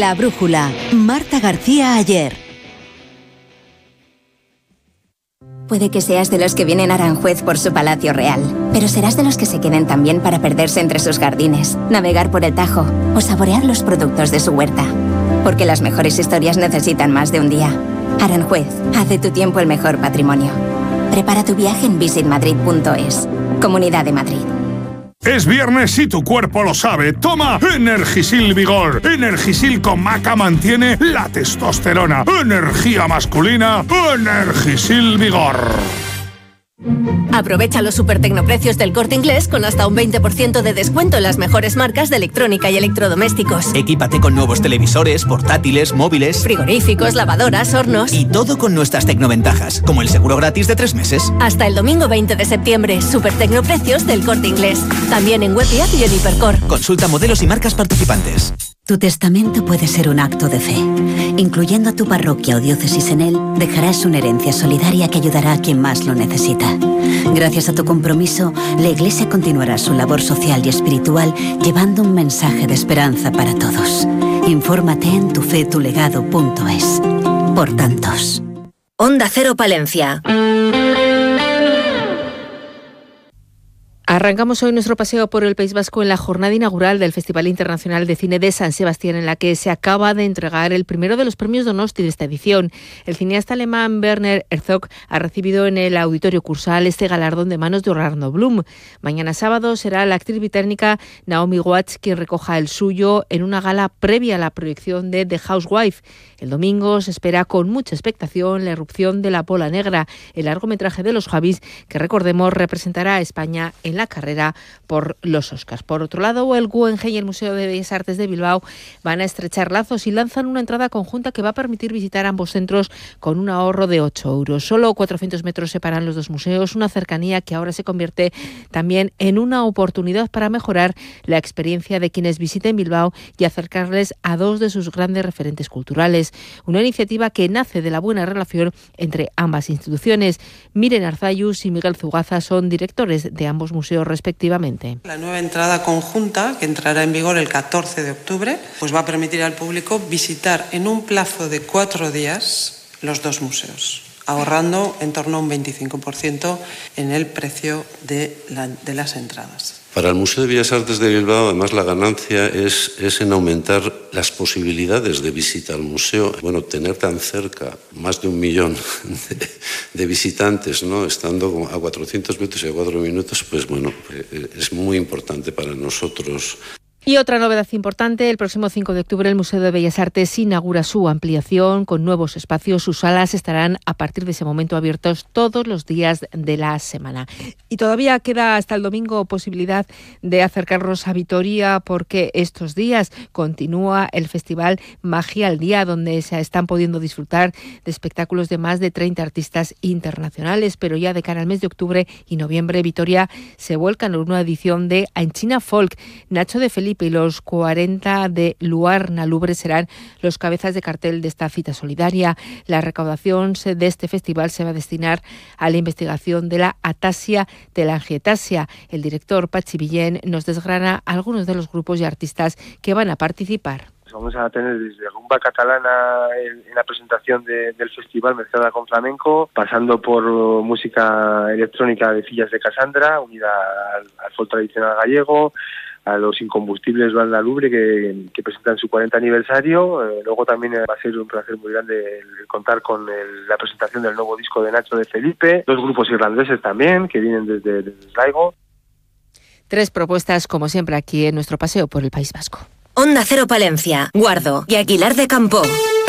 La Brújula, Marta García Ayer. Puede que seas de los que vienen a Aranjuez por su palacio real, pero serás de los que se queden también para perderse entre sus jardines, navegar por el Tajo o saborear los productos de su huerta. Porque las mejores historias necesitan más de un día. Aranjuez, haz de tu tiempo el mejor patrimonio. Prepara tu viaje en visitmadrid.es. Comunidad de Madrid. Es viernes y tu cuerpo lo sabe. Toma Energisil Vigor. Energisil con maca mantiene la testosterona. Energía masculina. Energisil Vigor. Aprovecha los supertecnoprecios del Corte Inglés con hasta un 20% de descuento en las mejores marcas de electrónica y electrodomésticos. Equípate con nuevos televisores, portátiles, móviles, frigoríficos, lavadoras, hornos. Y todo con nuestras tecnoventajas, como el seguro gratis de 3 meses. Hasta el domingo 20 de septiembre, supertecnoprecios del Corte Inglés. También en web y app y en Hipercor. Consulta modelos y marcas participantes. Tu testamento puede ser un acto de fe. Incluyendo a tu parroquia o diócesis en él, dejarás una herencia solidaria que ayudará a quien más lo necesita. Gracias a tu compromiso, la Iglesia continuará su labor social y espiritual llevando un mensaje de esperanza para todos. Infórmate en tufetulegado.es. Por tantos. Onda Cero Palencia. Arrancamos hoy nuestro paseo por el País Vasco en la jornada inaugural del Festival Internacional de Cine de San Sebastián, en la que se acaba de entregar el primero de los premios Donosti de esta edición. El cineasta alemán Werner Herzog ha recibido en el Auditorio Cursal este galardón de manos de Orlando Bloom. Mañana sábado será la actriz británica Naomi Watts quien recoja el suyo en una gala previa a la proyección de The Housewife. El domingo se espera con mucha expectación la irrupción de La Bola Negra, el largometraje de los Javis que, recordemos, representará a España en la carrera por los Oscars. Por otro lado, el Guggenheim y el Museo de Bellas Artes de Bilbao van a estrechar lazos y lanzan una entrada conjunta que va a permitir visitar ambos centros con un ahorro de 8 euros. Solo 400 metros separan los dos museos, una cercanía que ahora se convierte también en una oportunidad para mejorar la experiencia de quienes visiten Bilbao y acercarles a dos de sus grandes referentes culturales. Una iniciativa que nace de la buena relación entre ambas instituciones. Miren Arzayus y Miguel Zugaza son directores de ambos museos respectivamente. La nueva entrada conjunta, que entrará en vigor el 14 de octubre, pues va a permitir al público visitar en un plazo de 4 días los dos museos, ahorrando en torno a un 25% en el precio de las entradas. Para el Museo de Bellas Artes de Bilbao, además, la ganancia es en aumentar las posibilidades de visita al museo. Bueno, tener tan cerca más de 1 millón de visitantes, ¿no?, estando a 400 metros y a 4 minutos, pues bueno, es muy importante para nosotros. Y otra novedad importante, el próximo 5 de octubre el Museo de Bellas Artes inaugura su ampliación con nuevos espacios. Sus salas estarán a partir de ese momento abiertos todos los días de la semana. Y todavía queda hasta el domingo posibilidad de acercarnos a Vitoria porque estos días continúa el Festival Magia al Día, donde se están pudiendo disfrutar de espectáculos de más de 30 artistas internacionales. Pero ya de cara al mes de octubre y noviembre, Vitoria se vuelca en una edición de Ainchina Folk. Nacho de Felipe y los 40 de Luar Nalubre serán los cabezas de cartel de esta cita solidaria. La recaudación de este festival se va a destinar a la investigación de la atasia telangiectasia. El director Pachi Villén nos desgrana algunos de los grupos y artistas que van a participar. Vamos a tener desde rumba catalana en la presentación del festival mezclada con flamenco, pasando por música electrónica de Fillas de Casandra, unida al folk tradicional gallego, a los Incombustibles Banda Lubre que presentan su 40 aniversario. Luego también va a ser un placer muy grande el contar con la presentación del nuevo disco de Nacho de Felipe, 2 grupos irlandeses también que vienen desde Sligo. 3 propuestas como siempre aquí en nuestro paseo por el País Vasco. Onda Cero Palencia, Guardo y Aguilar de Campo.